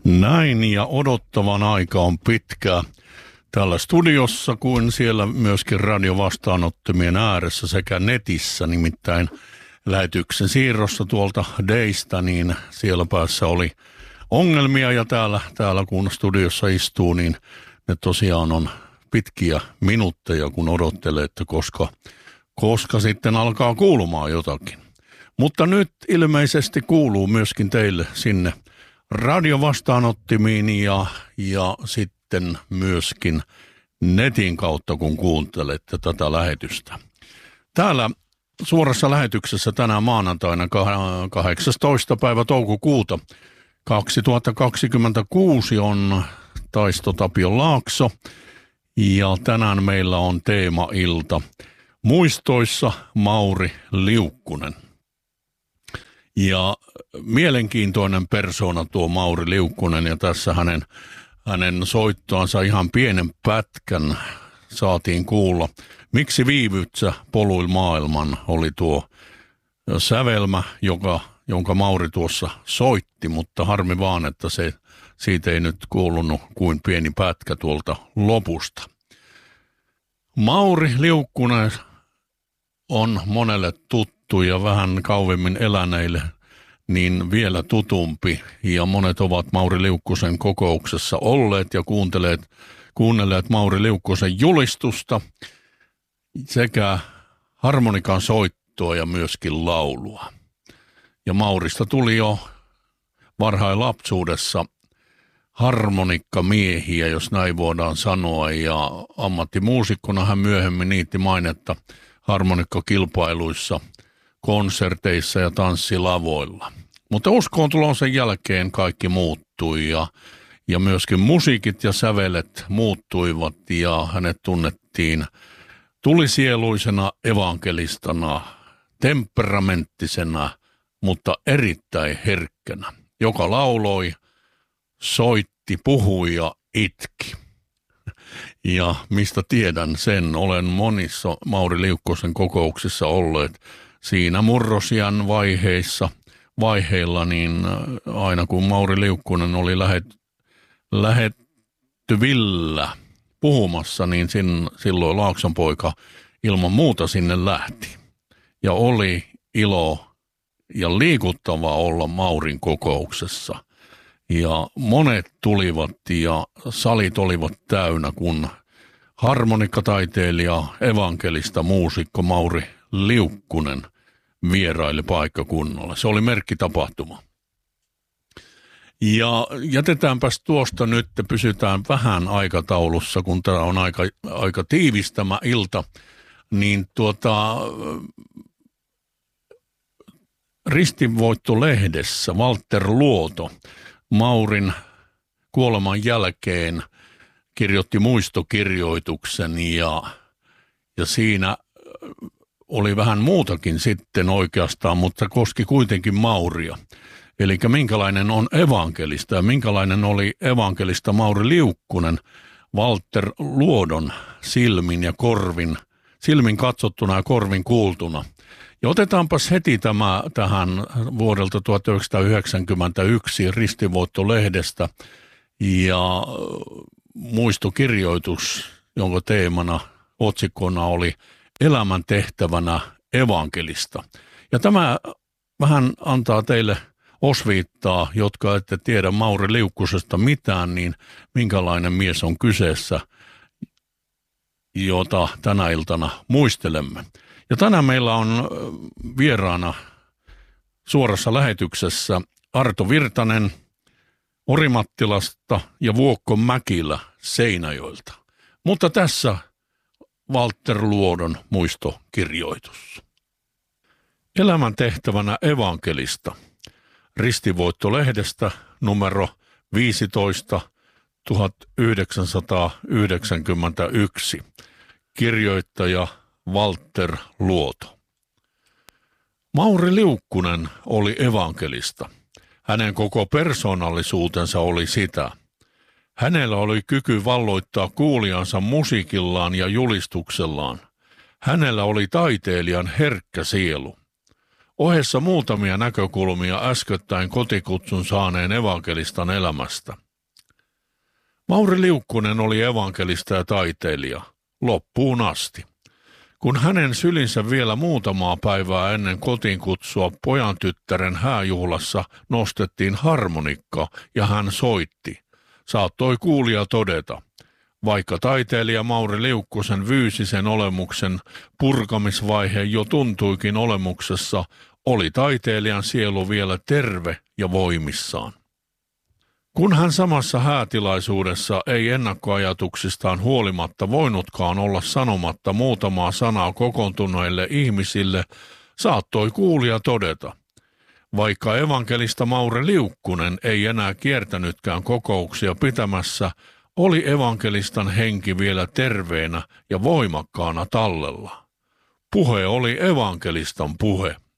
Näin, ja odottavan aika on pitkää täällä studiossa kuin siellä myöskin radiovastaanottimien ääressä sekä netissä, nimittäin lähetyksen siirrossa tuolta Deistä, niin siellä päässä oli ongelmia, ja täällä kun studiossa istuu, niin ne tosiaan on pitkiä minuutteja, kun odottelee, että koska sitten alkaa kuulumaan jotakin. Mutta nyt ilmeisesti kuuluu myöskin teille sinne radiovastaanottimiin ja sitten myöskin netin kautta, kun kuuntelette tätä lähetystä. Täällä suorassa lähetyksessä tänään maanantaina 18. päivä toukokuuta 2026 on Taisto Tapio Laakso, ja tänään meillä on teemailta muistoissa Mauri Liukkunen. Ja mielenkiintoinen persoona tuo Mauri Liukkunen, ja tässä hänen soittoansa ihan pienen pätkän saatiin kuulla. Miksi viivytsä poluil maailman oli tuo sävelmä, jonka Mauri tuossa soitti, mutta harmi vaan, että siitä ei nyt kuulunut kuin pieni pätkä tuolta lopusta. Mauri Liukkunen on monelle tuttu ja vähän kauemmin eläneille niin vielä tutumpi, ja monet ovat Mauri Liukkusen kokouksessa olleet ja kuunnelleet Mauri Liukkusen julistusta sekä harmonikan soittoa ja myöskin laulua. Ja Maurista tuli jo varhain lapsuudessa harmonikkamiehiä, jos näin voidaan sanoa, ja ammattimuusikkona hän myöhemmin niitti mainetta harmonikkakilpailuissa, konserteissa ja tanssilavoilla. Mutta uskoon tulon sen jälkeen kaikki muuttui, ja myöskin musiikit ja sävelet muuttuivat, ja hänet tunnettiin tulisieluisena evankelistana, temperamenttisena, mutta erittäin herkkänä, joka lauloi, soitti, puhui ja itki. Ja mistä tiedän sen, olen monissa Mauri Liukkosen kokouksissa olleet siinä murrosian vaiheilla, niin aina kun Mauri Liukkunen oli lähettyvillä puhumassa, niin silloin Laakson poika ilman muuta sinne lähti. Ja oli ilo ja liikuttavaa olla Maurin kokouksessa. Ja monet tulivat ja salit olivat täynnä, kun harmonikkataiteilija, evankelista muusikko Mauri Liukkunen vieraili paikkakunnalla. Se oli merkkitapahtuma. Ja jätetäänpäs tuosta nyt, pysytään vähän aikataulussa, kun tämä on aika tiivis tämä ilta, niin Ristinvoitto-lehdessä Walter Luoto Maurin kuoleman jälkeen kirjoitti muistokirjoituksen, ja siinä oli vähän muutakin sitten oikeastaan, mutta koski kuitenkin Mauria. Eli minkälainen on evankelista ja minkälainen oli evankelista Mauri Liukkunen Walter Luodon silmin katsottuna ja korvin kuultuna. Ja otetaanpas heti tähän vuodelta 1991 Ristinvoitto-lehdestä ja muistokirjoitus, jonka teemana, otsikkona oli elämän tehtävänä evankelista. Ja tämä vähän antaa teille osviittaa, jotka ette tiedä Mauri Liukkusesta mitään, niin minkälainen mies on kyseessä, jota tänä iltana muistelemme. Ja tänään meillä on vieraana suorassa lähetyksessä Arto Virtanen Orimattilasta ja Vuokko Mäkilä Seinäjoelta. Mutta tässä Walter Luodon muistokirjoitus. Elämän tehtävänä evankelista. Ristinvoitto-lehdestä numero 15 1991. Kirjoittaja Walter Luoto. Mauri Liukkunen oli evankelista. Hänen koko persoonallisuutensa oli sitä. Hänellä oli kyky valloittaa kuulijansa musiikillaan ja julistuksellaan. Hänellä oli taiteilijan herkkä sielu. Ohessa muutamia näkökulmia äskettäin kotikutsun saaneen evankelistan elämästä. Mauri Liukkunen oli evankelista ja taiteilija, loppuun asti. Kun hänen sylinsä vielä muutamaa päivää ennen kotiin kutsua pojan tyttären hääjuhlassa nostettiin harmonikka ja hän soitti, saattoi kuulija todeta, vaikka taiteilija Mauri Liukkusen fyysisen olemuksen purkamisvaihe jo tuntuikin olemuksessa, oli taiteilijan sielu vielä terve ja voimissaan. Kun hän samassa häätilaisuudessa ei ennakkoajatuksistaan huolimatta voinutkaan olla sanomatta muutamaa sanaa kokoontuneille ihmisille, saattoi kuulija todeta, vaikka evankelista Mauri Liukkunen ei enää kiertänytkään kokouksia pitämässä, oli evankelistan henki vielä terveenä ja voimakkaana tallella. Puhe oli evankelistan puhe.